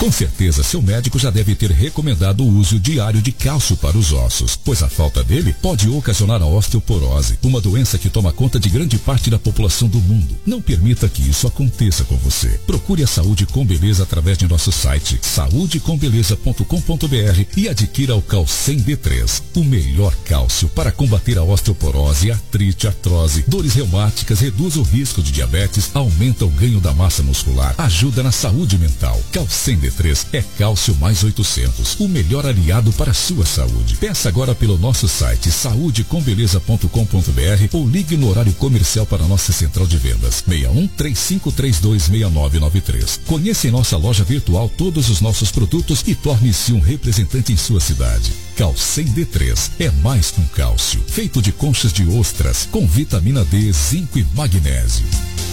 Com certeza, seu médico já deve ter recomendado o uso diário de cálcio para os ossos, pois a falta dele pode ocasionar a osteoporose, uma doença que toma conta de grande parte da população do mundo. Não permita que isso aconteça com você. Procure a Saúde com Beleza através de nosso site saudecombeleza.com.br e adquira o Calcem D3, o melhor cálcio para combater a osteoporose, artrite, artrose, dores reumáticas, reduz o risco de diabetes, aumenta o ganho da massa muscular, ajuda na saúde mental. Calcem D3 é cálcio mais 800, o melhor aliado para a sua saúde. Peça agora pelo nosso site saudecombeleza.com.br ou ligue no horário comercial para a nossa central de vendas 61-3532-6993. Conheça em nossa loja virtual todos os nossos produtos e torne-se um representante em sua cidade. Calcem D3 é mais que um cálcio, feito de conchas de ostras com vitamina D, zinco e magnésio.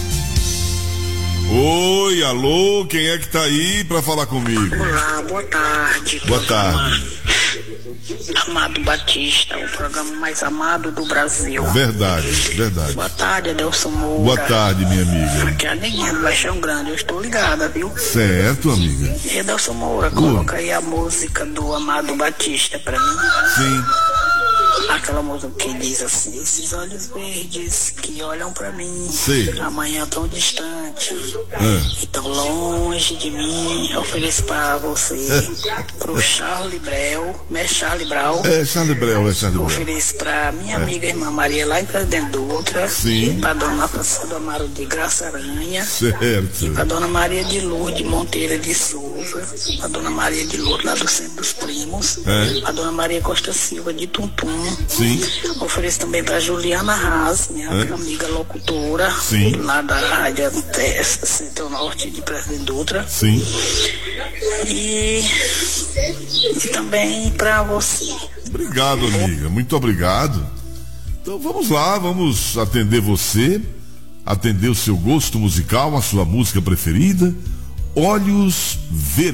Oi, alô, quem é que tá aí pra falar comigo? Olá, boa tarde. Boa tarde. Amado Batista, o programa mais amado do Brasil. Verdade, verdade. Boa tarde, Adelson Moura. Boa tarde, minha amiga. Aqui é a Neguinha do Baixão Grande, eu estou ligada, viu? Certo, amiga. E Adelson Moura, coloca aí a música do Amado Batista pra mim. Sim. Aquela música que diz assim: esses olhos verdes que olham pra mim, Sei. amanhã tão distante e tão longe de mim, ofereço pra você, pro Charlie Brau, Charlie Brau. Charlie Brau. Ofereço pra minha amiga irmã Maria lá em Presidente Dutra. Sim. E pra dona Francisca do Amaro de Graça Aranha. Certo. E pra dona Maria de Lourdes Monteira de Souza. Pra dona Maria de Lourdes lá do Centro dos Primos. Pra dona Maria Costa Silva de Tuntum. Sim. Ofereço também para Juliana Haas, minha amiga locutora, sim, lá da Rádio Centro-Norte de Presidente Dutra. Sim. E também para você. Obrigado, amiga. Muito obrigado. Então vamos lá, vamos atender você, atender o seu gosto musical, a sua música preferida. Olhos Verdes.